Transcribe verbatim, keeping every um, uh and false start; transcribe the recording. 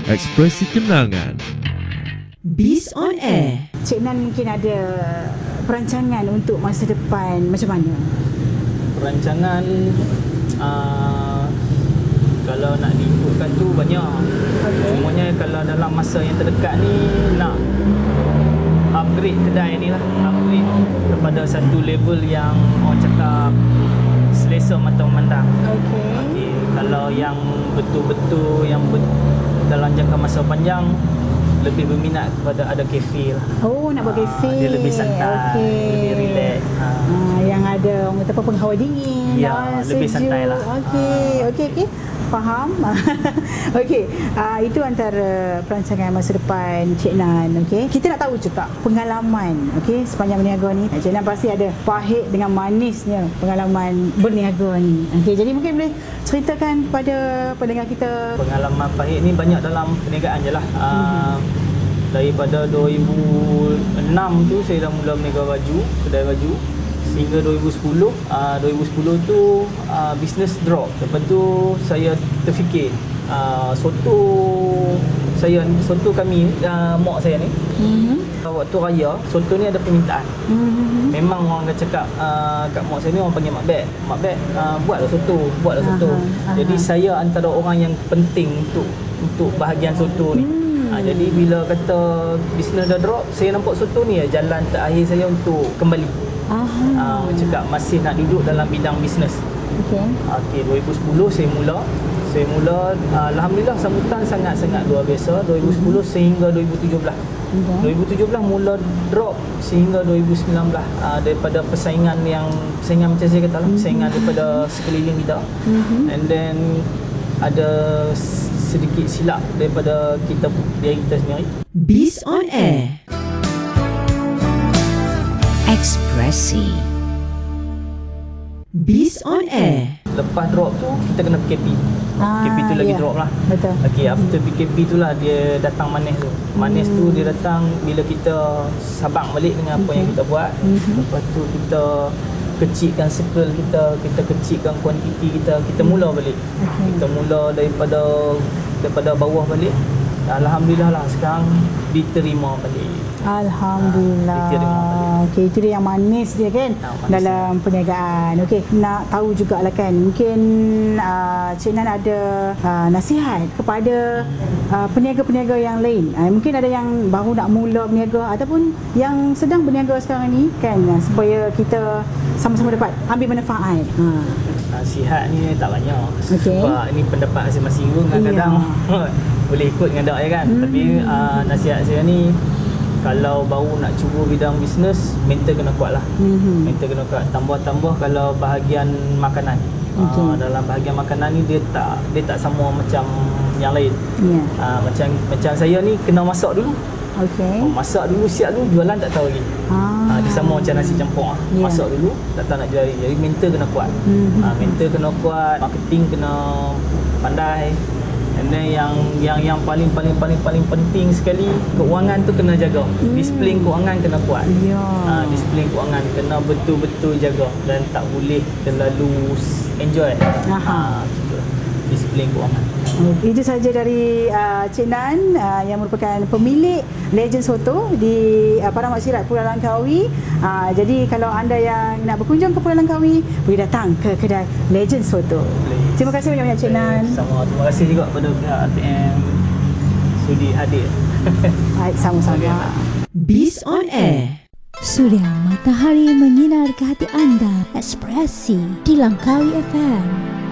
Ekspresi Kenangan. Biz on Air. Cik Nan mungkin ada perancangan untuk masa depan macam mana? Perancangan uh, kalau nak diikutkan tu banyak. Okay. Cumanya kalau dalam masa yang terdekat ni nak upgrade kedai ni lah, upgrade kepada satu level yang orang cakap selesa mata memandang. Okay. Okay. Kalau yang betul-betul yang bet- dalam jangka masa panjang lebih berminat kepada ada kafe lah. Oh, nak buat kafe. Dia lebih santai, okay. Lebih relax. Ha. Ha, yang ada orang kata apa penghawa dingin. Ya, lah, lebih sejuk. santai lah. Okey, ha. okey, okey. Faham. Okey, uh, itu antara perancangan masa depan Cik Nan. Okey, kita nak tahu juga pengalaman. Okey, sepanjang berniaga ni, Cik Nan pasti ada pahit dengan manisnya pengalaman berniaga ni. Okey, jadi mungkin boleh ceritakan kepada pendengar kita. Pengalaman pahit ni banyak dalam perniagaan je lah. Uh, mm-hmm. Daripada dua ribu enam tu saya dah mula berniaga baju, kedai baju. Sehingga dua ribu sepuluh, uh, dua ribu sepuluh tu uh, business drop. Lepas tu saya terfikir uh, soto saya soto kami uh, mak saya ni. Mm-hmm. Waktu raya soto ni ada permintaan. Mm-hmm. Memang orang dah cakap uh, kat mak saya ni orang panggil mak bek. Mak bek uh, buatlah soto, buatlah soto. Aha, aha. Jadi saya antara orang yang penting untuk untuk bahagian soto ni. Mm. Ha, jadi bila kata bisnes dah drop, saya nampak soto ni ya jalan terakhir saya untuk kembali. Ah, uh, cakap masih nak duduk dalam bidang bisnes. Okey. Okey, dua ribu sepuluh saya mula. Saya mula uh, alhamdulillah sambutan sangat-sangat luar biasa. dua ribu sepuluh sehingga dua ribu tujuh belas. Okay. dua ribu tujuh belas mula drop sehingga dua ribu sembilan belas uh, daripada persaingan yang persaingan macam saya kata lah, mm-hmm. persaingan daripada sekeliling kita. Mm-hmm. And then ada sedikit silap daripada kita diri kita sendiri. Biz on Air. Ekspresi Biz on Air. Lepas drop tu kita kena P K P. Ah, P K P tu lagi yeah. drop lah. Betul. Okey, after P K P tu lah dia datang manis tu. Manis hmm. tu dia datang bila kita sabang balik dengan apa okay. yang kita buat. Hmm. Lepas tu kita kecilkan circle kita, kita kecilkan kuantiti kita, kita mula balik. Okay. Kita mula daripada daripada bawah balik. Alhamdulillah lah sekarang diterima balik. Alhamdulillah. Ha, okey, itu dia yang manis dia kan ha, manis dalam dia. Perniagaan. Okey, nak tahu jugalah kan. Mungkin uh, Cik Nan ada uh, nasihat kepada uh, peniaga-peniaga yang lain. Uh, mungkin ada yang baru nak mula berniaga ataupun yang sedang berniaga sekarang ni kan, uh, supaya kita sama-sama dapat ambil manfaat. Ha. Nasihat ni tak banyak. Okay. Sebab ni pendapat masing-masing pun kadang-kadang yeah. boleh ikut dengan dak ya kan. Hmm. Tapi uh, nasihat saya ni kalau baru nak cuba bidang bisnes, mental kena kuat lah. Mm-hmm. Mental kena kuat. Tambah-tambah kalau bahagian makanan. Okay. Uh, dalam bahagian makanan ni dia tak dia tak sama macam yang lain. Yeah. Uh, macam macam saya ni kena masak dulu. Okay. Oh, masak dulu, siap dulu, jualan tak tahu lagi. Ah. Uh, dia sama macam nasi campur. Yeah. Masak dulu, tak tahu nak jual lagi. Jadi mental kena kuat. Mm-hmm. Uh, mental kena kuat, marketing kena pandai. And then yang yang yang paling paling paling paling penting sekali, keuangan tu kena jaga. Hmm. Disiplin keuangan kena kuat. Ya. Ha, disiplin keuangan kena betul-betul jaga dan tak boleh terlalu enjoy. Ha, disiplin keuangan. Itu saja dari uh, Cik Nan uh, yang merupakan pemilik Legend Soto di uh, Padang Mak Sirat, Pulau Langkawi. Uh, jadi kalau anda yang nak berkunjung ke Pulau Langkawi, boleh datang ke kedai Legend Soto. Boleh. Terima kasih banyak-banyak Cik Nan. Sama, terima kasih juga kepada pihak R T M sudi hadir. Baik, sama-sama. Biz on Air. Suria matahari menyinar ke hati anda. Ekspresi di Langkawi F M.